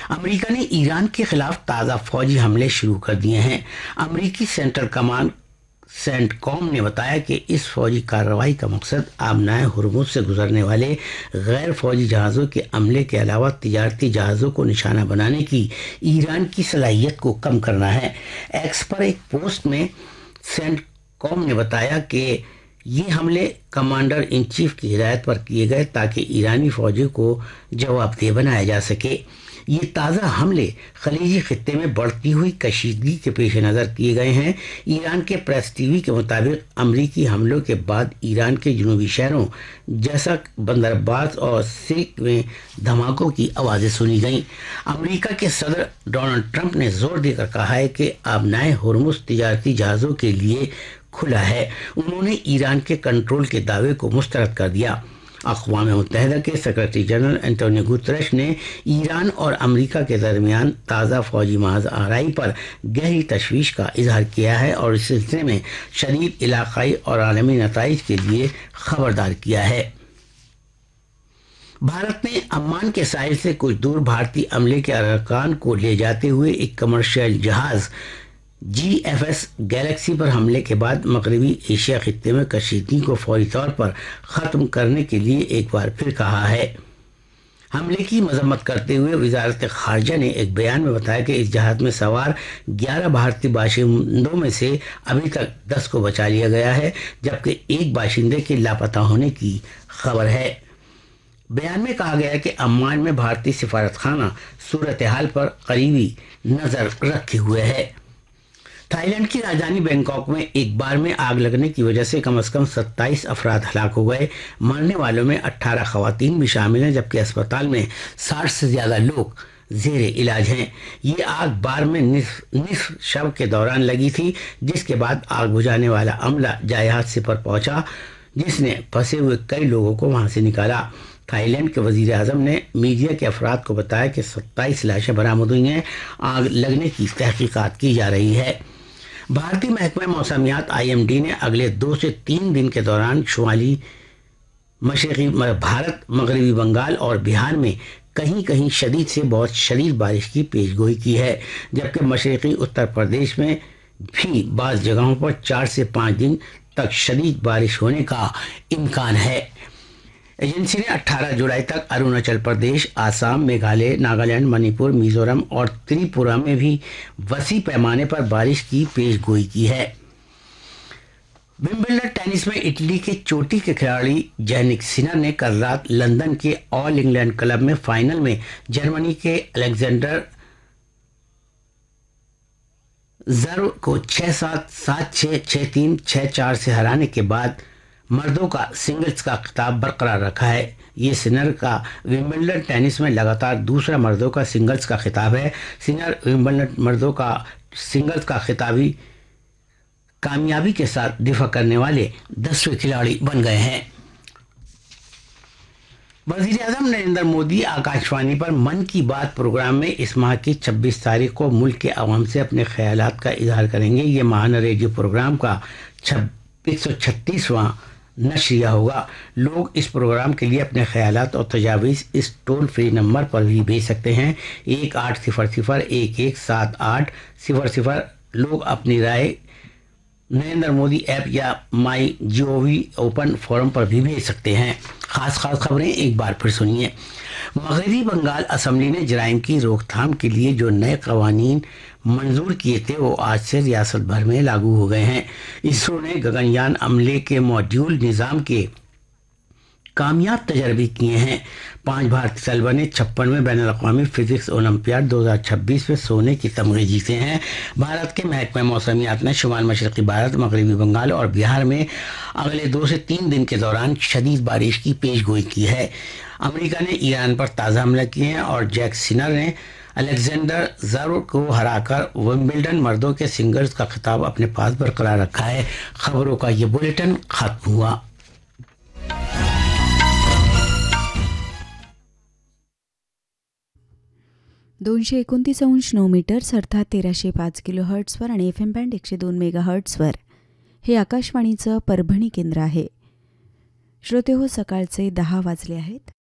America ने Iran के खिलाफ ताज़ा फौजी हमले शुरू कर दिए हैं। अमेरिकी सेंट्रल कमांड सेंटकॉम ने बताया कि इस फौजी कार्रवाई का मकसद आबनाए हुर्मुज से गुजरने वाले गैर फौजी जहाज़ों के अमले के अलावा तिजारती जहाज़ों को निशाना बनाने की ईरान की सलाहियत को कम करना है। एक्स पर एक पोस्ट में सेंटकॉम ने बताया कि ये हमले कमांडर इन चीफ की हिदायत पर किए गए ताकि ईरानी फौजियों को जवाबदेह बनाया जा सके। ये ताज़ा हमले खलीजी खित्ते में बढ़ती हुई कशीदगी के पेश नज़र किए गए हैं। ईरान के प्रेस टीवी के मुताबिक अमरीकी हमलों के बाद ईरान के जनूबी शहरों जैसा बंदरबाज और सिर्क में धमाकों की आवाज़ें सुनी गईं। अमरीका के सदर डोनाल्ड ट्रंप ने जोर देकर कहा है कि आबनाए हुर्मुज तिजारती जहाज़ों के लिए खुला है। उन्होंने ईरान के कंट्रोल के दावे को मुस्तरद कर दिया। अक़वाम मुत्तहिदा के सेक्रेटरी जनरल एंटोनियो गुतरश ने ईरान और अमेरिका के दरमियान ताज़ा फौजी महाज आराई पर गहरी तशवीश का इजहार किया है और इस सिलसिले में शदीद इलाक़ाई और आलमी नताइज के लिए खबरदार किया है। भारत ने अम्मान के साहिल से कुछ दूर भारतीय अमले के अरकान को ले जाते हुए एक कमर्शियल जहाज़ GFS गैलेक्सी पर हमले के बाद मगरबी एशिया खित्ते में कशीदगी को फौरी तौर पर ख़त्म करने के लिए एक बार फिर कहा है। हमले की मजम्मत करते हुए वजारत खारजा ने एक बयान में बताया कि इस जहाज़ में सवार 11 भारतीय बाशिंदों में से अभी तक 10 को बचा लिया गया है, जबकि एक बाशिंदे के लापता होने की खबर है। बयान में कहा गया कि अम्मान में भारतीय सिफारतखाना सूरत हाल पर करीबी नज़र रखे हुए है। थाईलैंड की राजधानी बैंकॉक में एक बार में आग लगने की वजह से कम से कम 27 अफराद हलाक हो गए। मरने वालों में 18 खवातीन भी शामिल हैं, जबकि अस्पताल में 60 से ज़्यादा लोग जेर इलाज हैं। ये आग बार में निस्फ शब के दौरान लगी थी, जिसके बाद आग बुझाने वाला अमला जाए हादसे पर पहुंचा, जिसने फंसे हुए कई लोगों को वहां से निकाला। थाईलैंड के वजीर आजम ने मीडिया के अफराद को बताया कि 27 लाशें बरामद हुई हैं। आग लगने की तहकीकात की जा रही है। भारतीय महकमा मौसमियात IMD ने अगले 2 से 3 दिन के दौरान शुमाली मशरक़ी भारत, मगरबी बंगाल और बिहार में कहीं कहीं शदीद से बहुत शदीद बारिश की पेशगोई की है, जबकि मशरक़ी उत्तर प्रदेश में भी बाज़ जगहों पर 4 से 5 दिन तक शदीद बारिश होने का इम्कान है। एजेंसी ने 18 जुलाई तक अरुणाचल प्रदेश, आसाम, मेघालय, नागालैंड, मणिपुर, मिजोरम और त्रिपुरा में भी वसी पैमाने पर बारिश की पेशगोई की है। विंबलडन टेनिस में इटली के चोटी के खिलाड़ी जैनिक सिनर ने कल रात लंदन के ऑल इंग्लैंड क्लब में फाइनल में जर्मनी के अलेक्जेंडर ज़र्व को 6-7, 7-6, 6-3, 6-4 से हराने के बाद मर्दों का सिंगल्स का खिताब बरकरार रखा है। ये सिनर का विंबलडन टेनिस में लगातार दूसरा मर्दों का सिंगल्स का खिताब है। सिनर विंबलडन मर्दों का सिंगल्स का खिताबी कामयाबी के साथ दिफा करने वाले 10वें खिलाड़ी बन गए हैं। वज़ीर आज़म नरेंद्र मोदी आकाशवाणी पर मन की बात प्रोग्राम में इस माह की 26 तारीख को मुल्क के अवाम से अपने ख्यालात का इजहार करेंगे। ये महाना रेडियो प्रोग्राम का 136वां नशरिया होगा। लोग इस प्रोग्राम के लिए अपने ख्यालात और तजावीज़ इस टोल फ्री नंबर पर भी भेज सकते हैं 1800-117800। लोग अपनी राय नरेंद्र मोदी ऐप या MyGov ओपन फोरम पर भी भेज सकते हैं। खास खबरें एक बार फिर सुनिए। मगरबी बंगाल असम्बली ने जराइम की रोकथाम के लिए जो नए कवानीन मंजूर किए थे वो आज से रियासत भर में लागू हो गए हैं। इसरो ने गगनयान अमले के मॉड्यूल निज़ाम के कामयाब तजर्बे किए हैं। 5 भारतीय तलबा ने 56वें बैनुल-अक़वामी फिजिक्स ओलंपियाड 2026 में सोने की तमगे जीते हैं। भारत के महकमा मौसमियात ने शुमाल मशरक़ी भारत, मगरबी बंगाल और बिहार में अगले 2 से 3 दिन के दौरान शदीद बारिश की पेशगोई की है। अमेरिका ने ईरान पर ताज़ा हमला किए हैं और जैक सिनर ने अलेक्जेंडर ज़र्व को हराकर विंबलडन मर्दों के सिंगल्स का खिताब अपने पास बरकरार रखा है। खबरों का ये बुलेटिन खत्म हुआ। दोनशे 29.9 मीटर्स अर्थात 1305 किलोहर्ट्झवर आणि FM बँड 102 मेगाहर्ट्झवर हे आकाशवाणीचं परभणी केंद्र आहे. श्रोते हो, सकाळचे 10 वाजले आहेत.